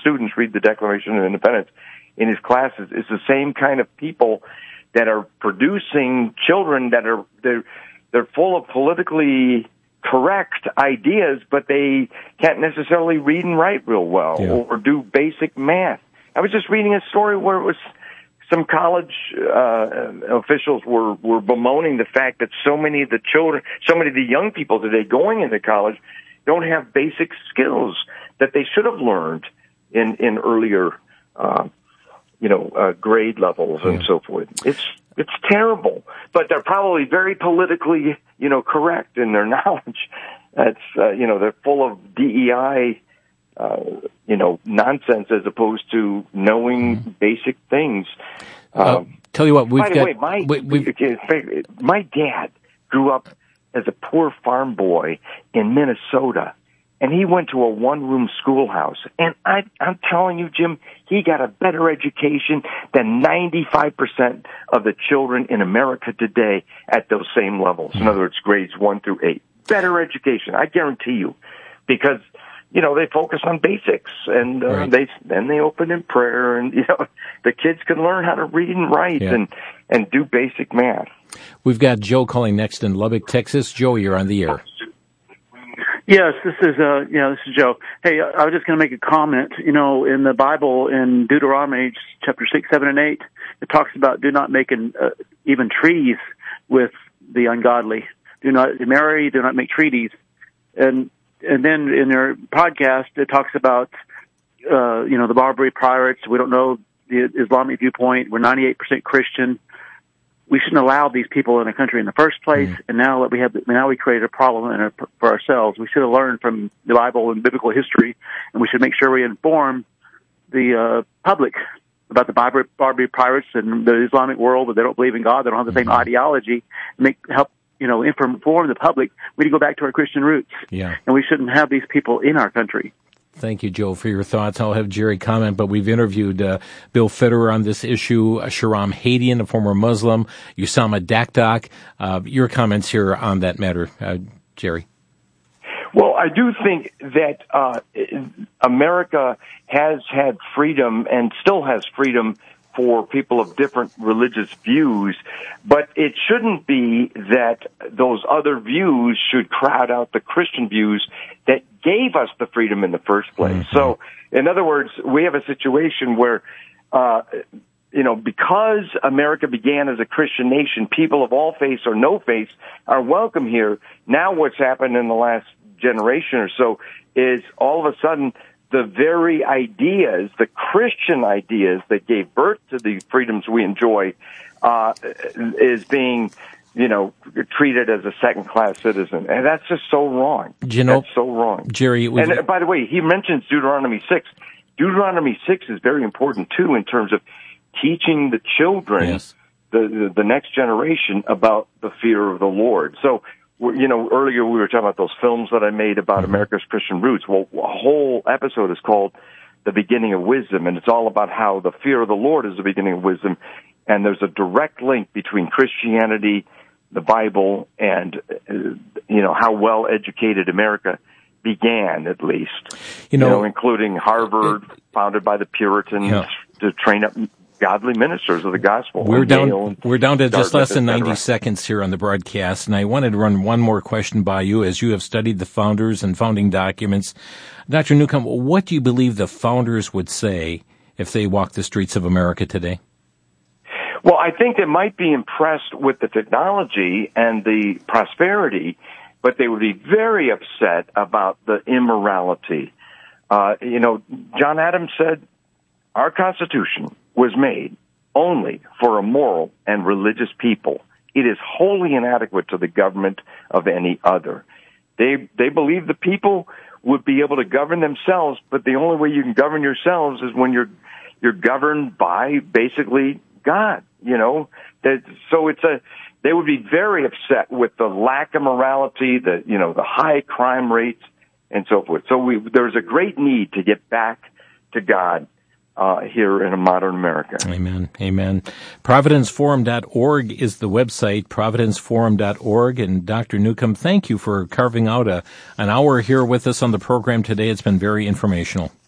students read the Declaration of Independence in his classes is the same kind of people that are producing children that are they're full of politically correct ideas, but they can't necessarily read and write real well or do basic math. I was just reading a story where it was some college officials were bemoaning the fact that so many of the young people today going into college don't have basic skills that they should have learned in earlier, grade levels and so forth. It's terrible, but they're probably very politically, correct in their knowledge. That's, they're full of DEI, nonsense as opposed to knowing basic things. Tell you what, my dad grew up as a poor farm boy in Minnesota, and he went to a one-room schoolhouse. And I'm telling you, Jim, he got a better education than 95% of the children in America today at those same levels. In other words, grades 1 through 8. Better education, I guarantee you, because they focus on basics, and they open in prayer, and the kids can learn how to read and write and do basic math. We've got Joe calling next in Lubbock, Texas. Joe, you're on the air. Yes, this is Joe. Hey, I was just going to make a comment. In the Bible, in Deuteronomy chapter 6, 7, and 8, it talks about do not make even treaties with the ungodly. Do not marry. Do not make treaties. And then in their podcast, it talks about the Barbary pirates. We don't know the Islamic viewpoint. We're 98% Christian. We shouldn't allow these people in the country in the first place, and now we created a problem for ourselves. We should have learned from the Bible and biblical history, and we should make sure we inform the public about the Barbary pirates and the Islamic world, that they don't believe in God, they don't have the same ideology, help inform the public. We need to go back to our Christian roots, and we shouldn't have these people in our country. Thank you, Joe, for your thoughts. I'll have Jerry comment, but we've interviewed Bill Federer on this issue, Shahram Hadian, a former Muslim, Usama Dakdak. Your comments here on that matter, Jerry. Well, I do think that America has had freedom and still has freedom for people of different religious views, but it shouldn't be that those other views should crowd out the Christian views that gave us the freedom in the first place. Mm-hmm. So, in other words, we have a situation where, because America began as a Christian nation, people of all faiths or no faiths are welcome here. Now what's happened in the last generation or so is all of a sudden the very ideas, the Christian ideas that gave birth to the freedoms we enjoy, is being, treated as a second-class citizen. And that's just so wrong. That's so wrong. Jerry, and by the way, he mentions Deuteronomy 6. Deuteronomy 6 is very important, too, in terms of teaching the children, the next generation, about the fear of the Lord. So, earlier we were talking about those films that I made about America's Christian roots. Well, a whole episode is called The Beginning of Wisdom, and it's all about how the fear of the Lord is the beginning of wisdom. And there's a direct link between Christianity, the Bible, and, how well-educated America began, at least. Including Harvard, founded by the Puritans, to train up godly ministers of the gospel. We're down to just less than 90 seconds here on the broadcast, and I wanted to run one more question by you, as you have studied the founders and founding documents. Dr. Newcomb, what do you believe the founders would say if they walked the streets of America today? Well, I think they might be impressed with the technology and the prosperity, but they would be very upset about the immorality. John Adams said, our Constitution was made only for a moral and religious people. It is wholly inadequate to the government of any other. They believe the people would be able to govern themselves, but the only way you can govern yourselves is when you're governed by basically God. They would be very upset with the lack of morality, the high crime rates, and so forth. So there's a great need to get back to God here in a modern America. Amen. Amen. ProvidenceForum.org is the website, ProvidenceForum.org. And Dr. Newcomb, thank you for carving out an hour here with us on the program today. It's been very informational.